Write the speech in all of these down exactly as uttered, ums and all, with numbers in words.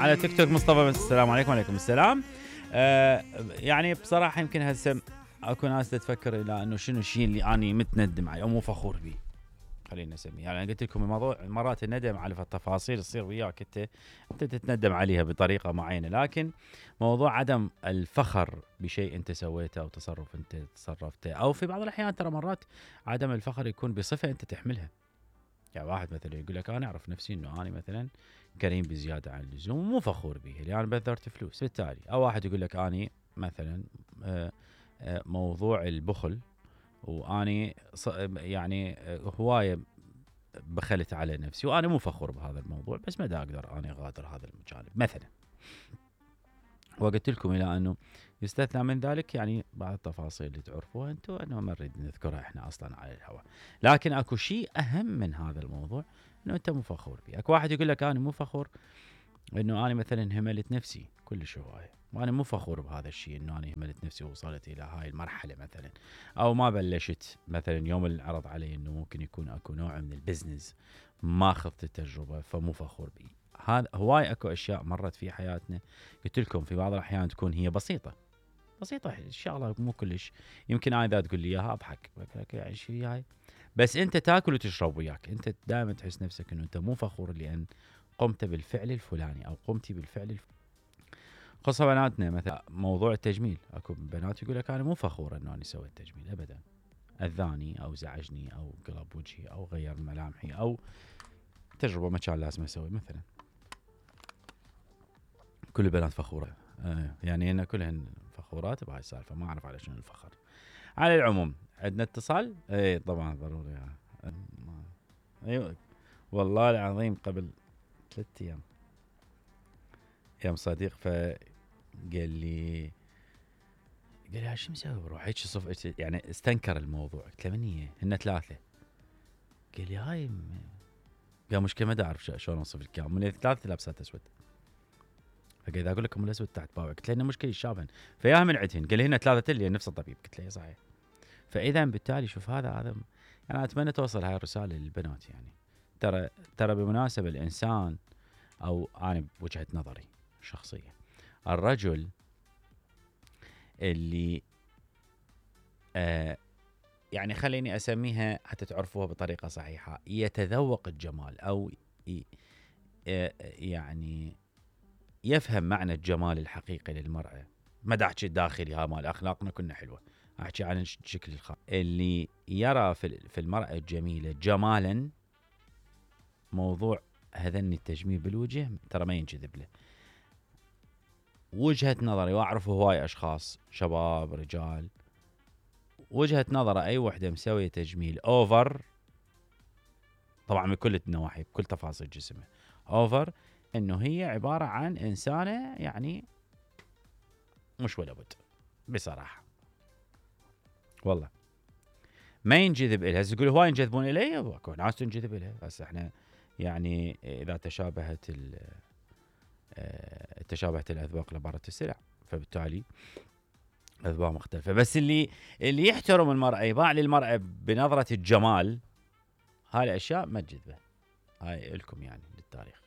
على تيك توك مصطفى، السلام عليكم. وعليكم السلام. آه يعني بصراحة يمكن هسه اكو ناس تفكر الى انه شنو الشيء اللي اني متندم عليه او مو فخور به، خلينا نسميه. يعني انا قلت لكم الموضوع مرات الندم على التفاصيل تصير وياك انت انت تتندم عليها بطريقة معينة، لكن موضوع عدم الفخر بشيء انت سويته او تصرف انت تصرفته، او في بعض الاحيان ترى مرات عدم الفخر يكون بصفة انت تحملها. يعني واحد مثلا يقول لك انا اعرف نفسي انه انا مثلا كريم بزياده عن اللزوم، مو فخور به لان يعني بذرت فلوس بالتالي. او واحد يقول لك اني مثلا آه، آه، موضوع البخل واني يعني آه، هوايه بخلت على نفسي وانا مو فخور بهذا الموضوع، بس ما دا اقدر اني اغادر هذا الجانب مثلا. وقلت لكم الى انه يستثنى من ذلك يعني بعض التفاصيل اللي تعرفوها انتم انه ما نريد نذكرها احنا اصلا على الهواء. لكن اكو شيء اهم من هذا الموضوع، انه انت مو فخور به. اكو واحد يقول لك انا مو فخور انه انا مثلا هملت نفسي كلش هوايه، وانا مو فخور بهذا الشيء انه انا هملت نفسي ووصلت الى هاي المرحله مثلا، او ما بلشت مثلا يوم اللي عرض علي انه ممكن يكون اكو نوع من البزنس ما اخذت التجربه فمو فخور به. هذا هواي اكو اشياء مرت في حياتنا، قلت لكم في بعض الاحيان تكون هي بسيطه بسيطه ان شاء الله مو كلش. يمكن انا اذا تقول لي اياها اضحك يعني شو هاي، بس انت تاكل وتشرب وياك، انت دائما تحس نفسك انه انت مو فخور لان قمت بالفعل الفلاني او قمتي بالفعل الفلاني. خاصة بناتنا مثلا موضوع التجميل، اكو بنات يقول لك انا مو فخورة انه انا سويت تجميل ابدا، اذاني او زعجني او قلب وجهي او غير ملامحي او تجربة ما كان لازم اسوي مثلا. كل البنات فخورة آه يعني ان كلهن فخورات بهاي السالفة، ما اعرف على شنو الفخر. على العموم عندنا اتصال، اي طبعا ضروري. ايوه والله العظيم قبل ثلاث ايام يوم صديق فقال لي قال لي شو مسوي بروح هيك صف، يعني استنكر الموضوع. قلت له من هي؟ هن ثلاثه. قال لي هاي م... قال مشكله ما اعرف شلون اوصف لك من الثلاثه لابسات اسود. فقال اذا اقول لكم الاسود تحت باوع. قلت له انه مشكله يشابهن فياها من عندهن. قال لي هن ثلاثه اللي نفس الطبيب. قلت له صحيح. فاذا بالتالي شوف هذا هذا يعني اتمنى توصل هاي الرساله للبنات. يعني ترى ترى بالمناسبه الانسان او انا بوجهه نظري شخصيه، الرجل اللي آه يعني خليني اسميها حتى تعرفوها بطريقه صحيحه، يتذوق الجمال او ي آه يعني يفهم معنى الجمال الحقيقي للمراه. ما دا احكي الداخلي ها مال اخلاقنا كنا حلوه، احكي عن الشكل الخارجي. اللي يرى في في المراه الجميله جمالا، موضوع هذني التجميل بالوجه ترى ما ينجذب له. وجهه نظري واعرف هواي اشخاص شباب رجال وجهه نظره اي وحده مسويه تجميل اوفر، طبعا من كل النواحي بكل تفاصيل جسمه اوفر، انه هي عباره عن انسانه يعني مش ولا بد بصراحه. والله ما ينجذب الها. تقول هواي ينجذبون الي، اكو ناس تنجذب الها. هسه احنا يعني اذا تشابهت تشابهت الاذواق لبارت السلع، فبالتالي اذواق مختلفه. بس اللي اللي يحترم المراه يباع للمراه بنظره الجمال، هاي الاشياء ما تجذبه. هاي لكم يعني للتاريخ.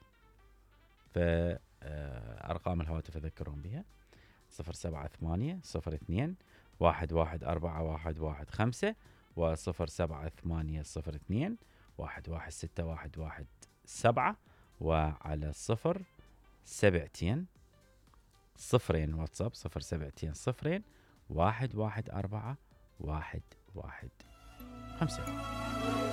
فأرقام الهواتف أذكرهم بها صفر سبعة ثمانية صفر اثنين واحد واحد أربعة واحد واحد خمسة وصفر سبعة ثمانية صفر اثنين واحد واحد ستة واحد واحد سبعة، وعلى صفر سبعتين صفرين واتساب صفر سبعتين صفرين واحد واحد أربعة واحد واحد خمسة.